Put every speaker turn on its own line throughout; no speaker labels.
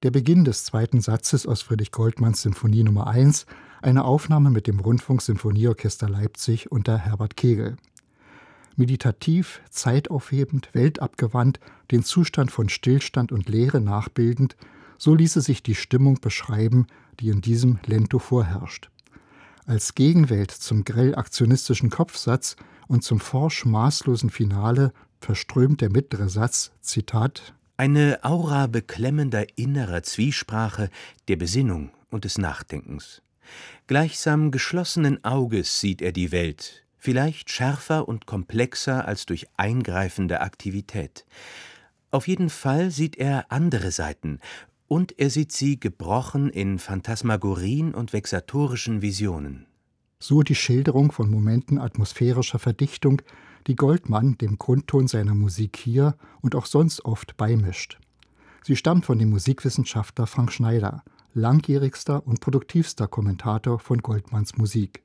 Der Beginn des zweiten Satzes aus Friedrich Goldmanns Symphonie Nummer 1, eine Aufnahme mit dem Rundfunksymphonieorchester Leipzig unter Herbert Kegel. Meditativ, zeitaufhebend, weltabgewandt, den Zustand von Stillstand und Leere nachbildend, so ließe sich die Stimmung beschreiben, die in diesem Lento vorherrscht. Als Gegenwelt zum grell aktionistischen Kopfsatz und zum forsch maßlosen Finale verströmt der mittlere Satz, Zitat,
eine Aura beklemmender innerer Zwiesprache, der Besinnung und des Nachdenkens. Gleichsam geschlossenen Auges sieht er die Welt, vielleicht schärfer und komplexer als durch eingreifende Aktivität. Auf jeden Fall sieht er andere Seiten, und er sieht sie gebrochen in Phantasmagorien und vexatorischen Visionen.
So die Schilderung von Momenten atmosphärischer Verdichtung, die Goldmann dem Grundton seiner Musik hier und auch sonst oft beimischt. Sie stammt von dem Musikwissenschaftler Frank Schneider, langjährigster und produktivster Kommentator von Goldmanns Musik.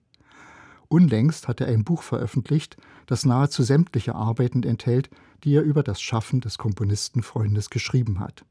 Unlängst hat er ein Buch veröffentlicht, das nahezu sämtliche Arbeiten enthält, die er über das Schaffen des Komponistenfreundes geschrieben hat.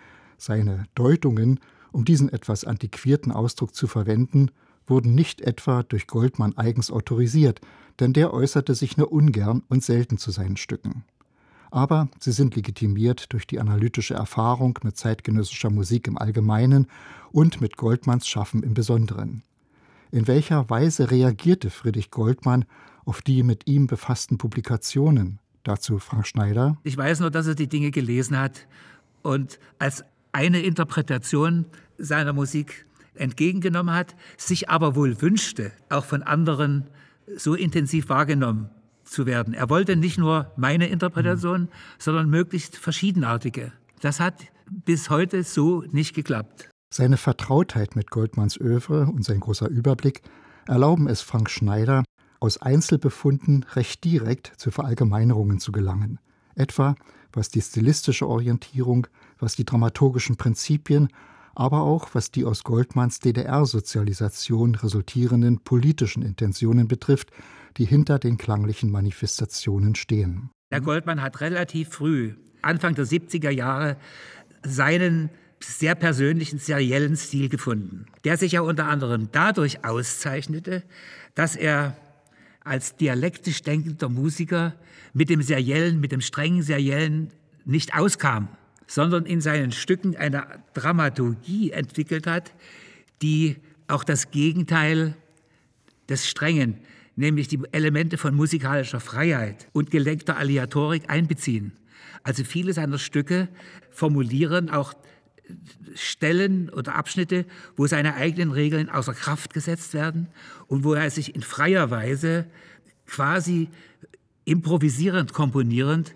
Seine Deutungen, um diesen etwas antiquierten Ausdruck zu verwenden, wurden nicht etwa durch Goldmann eigens autorisiert, denn der äußerte sich nur ungern und selten zu seinen Stücken. Aber sie sind legitimiert durch die analytische Erfahrung mit zeitgenössischer Musik im Allgemeinen und mit Goldmanns Schaffen im Besonderen. In welcher Weise reagierte Friedrich Goldmann auf die mit ihm befassten Publikationen? Dazu Frank Schneider.
Ich weiß nur, dass er die Dinge gelesen hat und als eine Interpretation seiner Musik entgegengenommen hat, sich aber wohl wünschte, auch von anderen so intensiv wahrgenommen zu werden. Er wollte nicht nur meine Interpretation, sondern möglichst verschiedenartige. Das hat bis heute so nicht geklappt.
Seine Vertrautheit mit Goldmanns Œuvre und sein großer Überblick erlauben es Frank Schneider, aus Einzelbefunden recht direkt zu Verallgemeinerungen zu gelangen. Etwa was die stilistische Orientierung, was die dramaturgischen Prinzipien, aber auch was die aus Goldmanns DDR-Sozialisation resultierenden politischen Intentionen betrifft, die hinter den klanglichen Manifestationen stehen.
Herr Goldmann hat relativ früh, Anfang der 70er Jahre, seinen sehr persönlichen seriellen Stil gefunden, der sich ja unter anderem dadurch auszeichnete, dass er als dialektisch denkender Musiker mit dem strengen Seriellen nicht auskam, sondern in seinen Stücken eine Dramaturgie entwickelt hat, die auch das Gegenteil des Strengen, nämlich die Elemente von musikalischer Freiheit und gelenkter Aleatorik einbeziehen. Also viele seiner Stücke formulieren auch Stellen oder Abschnitte, wo seine eigenen Regeln außer Kraft gesetzt werden und wo er sich in freier Weise quasi improvisierend, komponierend